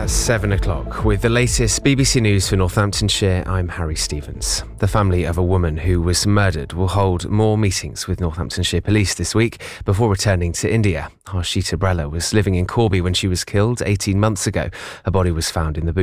7 o'clock. With the latest BBC News for Northamptonshire, I'm Harry Stevens. The family of a woman who was murdered will hold more meetings with Northamptonshire Police this week before returning to India. Harshita Brella was living in Corby when she was killed 18 months ago. Her body was found in the boot